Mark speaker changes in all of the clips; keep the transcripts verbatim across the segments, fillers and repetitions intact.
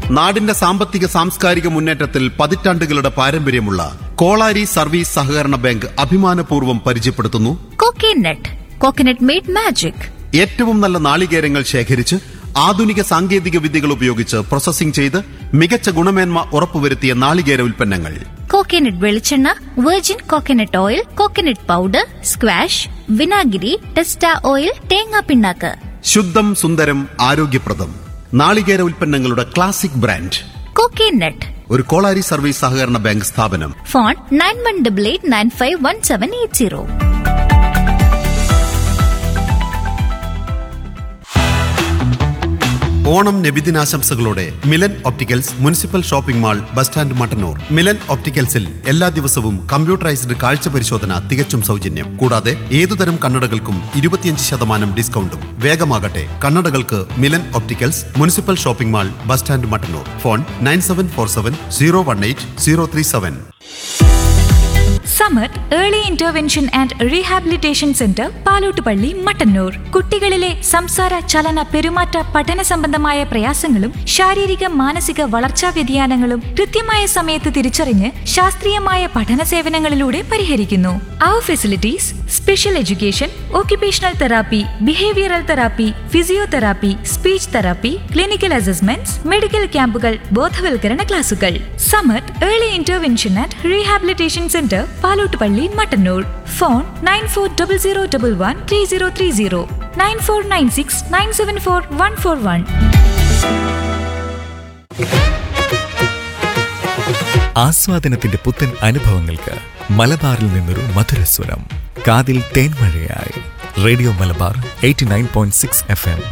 Speaker 1: നാടിന്റെ സാമ്പത്തിക സാംസ്കാരിക മുന്നേറ്റത്തിൽ പതിറ്റാണ്ടുകളുടെ പാരമ്പര്യമുള്ള കോളാരി സർവീസ് സഹകരണ ബാങ്ക് അഭിമാനപൂർവ്വം പരിചയപ്പെടുത്തുന്നു
Speaker 2: കോക്കനട്ട്. Coconut made magic.
Speaker 1: ഏറ്റവും നല്ല നാളികേരങ്ങൾ ശേഖരിച്ച് ആധുനിക സാങ്കേതിക വിദ്യകൾ ഉപയോഗിച്ച് പ്രോസസ്സിംഗ് ചെയ്ത് മികച്ച ഗുണമേന്മ ഉറപ്പുവരുത്തിയ നാളികേര ഉൽപ്പന്നങ്ങൾ.
Speaker 2: കോക്കനട്ട് വെളിച്ചെണ്ണ, virgin coconut oil, coconut powder, squash, വിനാഗിരി, ടെസ്റ്റ ഓയിൽ, തേങ്ങാ പിണ്ണാക്ക്.
Speaker 1: ശുദ്ധം സുന്ദരം ആരോഗ്യപ്രദം നാളികേര ഉൽപ്പന്നങ്ങളുടെ ക്ലാസിക് ബ്രാൻഡ്
Speaker 2: കോക്കനട്ട്.
Speaker 1: ഒരു കോളാരി സർവീസ് സഹകരണ ബാങ്ക് സ്ഥാപനം.
Speaker 2: Phone nine one double eight nine five one seven eight zero.
Speaker 1: Onam നബിദിനാശംസകളോടെ Milan opticals municipal shopping mall bus stand Mattannur. Milan ഒപ്റ്റിക്കൽസിൽ എല്ലാ ദിവസവും കമ്പ്യൂട്ടറൈസ്ഡ് കാഴ്ച പരിശോധന തികച്ചും സൗജന്യം. കൂടാതെ ഏതുതരം കണ്ണടകൾക്കും ഇരുപത്തിയഞ്ച് ശതമാനം ഡിസ്കൗണ്ടും. വേഗമാകട്ടെ, കണ്ണടകൾക്ക് Milan opticals municipal shopping mall bus stand Mattannur. Phone nine seven four seven zero one eight zero three seven.
Speaker 3: Samath early intervention and rehabilitation centre Palottupalli Mattannur. കുട്ടികളിലെ സംസാര ചലന പെരുമാറ്റ പഠന സംബന്ധമായ പ്രയാസങ്ങളും ശാരീരിക മാനസിക വളർച്ചാ വ്യതിയാനങ്ങളും കൃത്യമായ സമയത്ത് തിരിച്ചറിഞ്ഞ് ശാസ്ത്രീയമായ പഠന സേവനങ്ങളിലൂടെ പരിഹരിക്കുന്നു. അവർ facilities: special education, occupational therapy, behavioural therapy, physiotherapy, speech therapy, clinical assessments, medical ക്യാമ്പുകൾ, ബോധവൽക്കരണ ക്ലാസുകൾ. Samath early intervention and rehabilitation centre Palottupalli Mattannur. Phone nine four double zero double one three zero three zero, nine four nine six nine seven four one four one.
Speaker 4: ആസ്വാദനത്തിന്റെ പുത്തൻ അനുഭവങ്ങൾക്ക് മലബാറിൽ നിന്നൊരു മധുരസ്വരം. കാതിൽ തേൻമഴയായി radio Malabar eighty nine point six F M.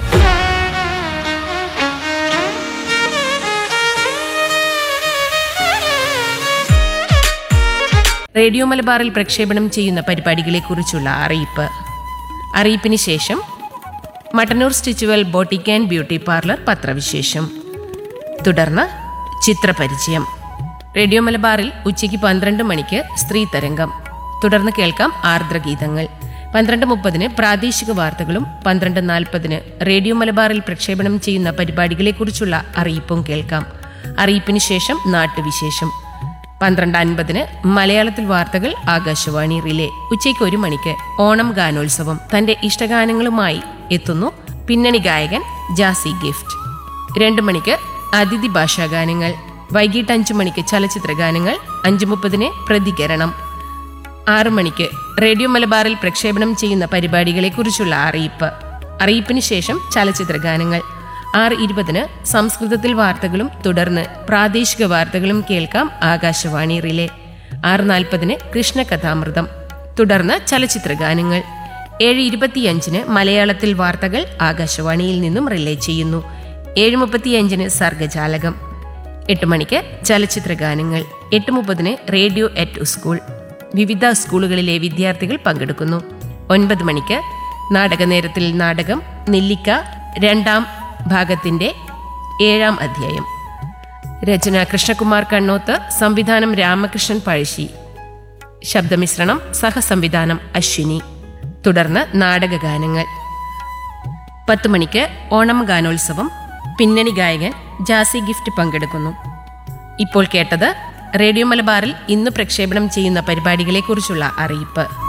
Speaker 5: Radio മലബാറിൽ പ്രക്ഷേപണം ചെയ്യുന്ന പരിപാടികളെക്കുറിച്ചുള്ള അറിയിപ്പ്. അറിയിപ്പിന് ശേഷം Mattannur സ്റ്റിച്ചുവൽ boutique and beauty parlour പത്രവിശേഷം. തുടർന്ന് ചിത്രപരിചയം. റേഡിയോ മലബാറിൽ ഉച്ചയ്ക്ക് പന്ത്രണ്ട് മണിക്ക് സ്ത്രീ തരംഗം. തുടർന്ന് കേൾക്കാം ആർദ്രഗീതങ്ങൾ. പന്ത്രണ്ട് മുപ്പതിന് പ്രാദേശിക വാർത്തകളും പന്ത്രണ്ട് നാൽപ്പതിന് റേഡിയോ മലബാറിൽ പ്രക്ഷേപണം ചെയ്യുന്ന പരിപാടികളെക്കുറിച്ചുള്ള അറിയിപ്പും കേൾക്കാം. അറിയിപ്പിന് ശേഷം നാട്ടുവിശേഷം. പന്ത്രണ്ട് അൻപതിന് മലയാളത്തിൽ വാർത്തകൾ ആകാശവാണി റിലേ. ഉച്ചയ്ക്ക് ഒരു മണിക്ക് ഓണം ഗാനോത്സവം. തന്റെ ഇഷ്ടഗാനങ്ങളുമായി എത്തുന്നു പിന്നണി ഗായകൻ ജാസി ഗിഫ്റ്റ്. രണ്ടു മണിക്ക് അതിഥി ഭാഷാ ഗാനങ്ങൾ. വൈകിട്ട് അഞ്ചു മണിക്ക് ചലച്ചിത്ര ഗാനങ്ങൾ. അഞ്ചു മുപ്പതിന് പ്രതികരണം. ആറു മണിക്ക് റേഡിയോ മലബാറിൽ പ്രക്ഷേപണം ചെയ്യുന്ന പരിപാടികളെക്കുറിച്ചുള്ള അറിയിപ്പ്. അറിയിപ്പിന് ശേഷം ചലച്ചിത്ര ഗാനങ്ങൾ. ആറ് ഇരുപതിന് സംസ്കൃതത്തിൽ വാർത്തകളും തുടർന്ന് പ്രാദേശിക വാർത്തകളും കേൾക്കാം ആകാശവാണി റിലേ. ആറ് നാൽപ്പതിന് കൃഷ്ണകഥാമൃതം. തുടർന്ന് ചലച്ചിത്ര ഗാനങ്ങൾ. ഏഴ് ഇരുപത്തിയഞ്ചിന് മലയാളത്തിൽ വാർത്തകൾ ആകാശവാണിയിൽ നിന്നും റിലേ ചെയ്യുന്നു. ഏഴ് മുപ്പത്തിയഞ്ചിന് സർഗജാലകം. എട്ട് മണിക്ക് ചലച്ചിത്ര ഗാനങ്ങൾ. എട്ട് മുപ്പതിന് റേഡിയോ എറ്റ് സ്കൂൾ. വിവിധ സ്കൂളുകളിലെ വിദ്യാർത്ഥികൾ പങ്കെടുക്കുന്നു. ഒൻപത് മണിക്ക് നാടകനേരത്തിൽ നാടകം നെല്ലിക്ക രണ്ടാം ഭാഗത്തിന്റെ ഏഴാം അധ്യായം. രചന കൃഷ്ണകുമാർ കണ്ണോത്ത്, സംവിധാനം രാമകൃഷ്ണൻ പഴശ്ശി, ശബ്ദമിശ്രണം സഹസംവിധാനം അശ്വിനി. തുടർന്ന് നാടകഗാനങ്ങൾ. പത്ത് മണിക്ക് ഓണം ഗാനോത്സവം. പിന്നണി ഗായകൻ ജാസി ഗിഫ്റ്റ് പങ്കെടുക്കുന്നു. ഇപ്പോൾ കേട്ടത് റേഡിയോ മലബാറിൽ ഇന്ന് പ്രക്ഷേപണം ചെയ്യുന്ന പരിപാടികളെക്കുറിച്ചുള്ള അറിയിപ്പ്.